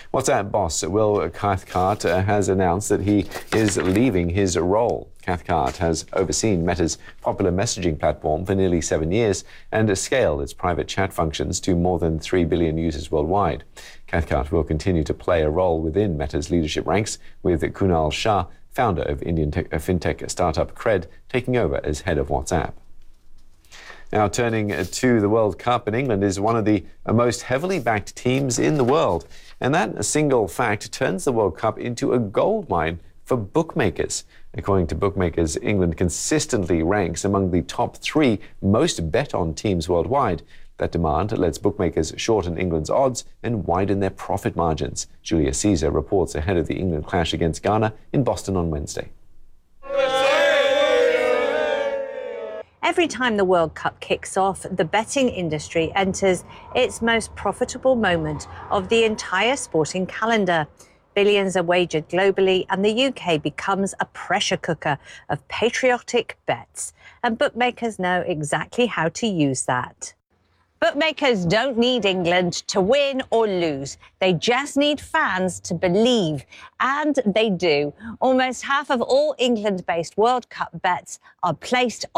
WhatsApp boss Will Cathcart has announced that he is leaving his role. Cathcart has overseen Meta's popular messaging platform for nearly 7 years and scaled its private chat functions to more than 3 billion users worldwide. Cathcart will continue to play a role within Meta's leadership ranks, with Kunal Shah, founder of Indian fintech startup Cred, taking over as head of WhatsApp. Now turning to the World Cup, and England is one of the most heavily backed teams in the world. And that single fact turns the World Cup into a goldmine for bookmakers. According to bookmakers, England consistently ranks among the top 3 most bet-on teams worldwide. That demand lets bookmakers shorten England's odds and widen their profit margins. Julia Caesar reports ahead of the England clash against Ghana in Boston on Wednesday. Every time the World Cup kicks off, the betting industry enters its most profitable moment of the entire sporting calendar. Billions are wagered globally, and the UK becomes a pressure cooker of patriotic bets. And bookmakers know exactly how to use that. Bookmakers don't need England to win or lose. They just need fans to believe. And they do. Almost half of all England-based World Cup bets are placed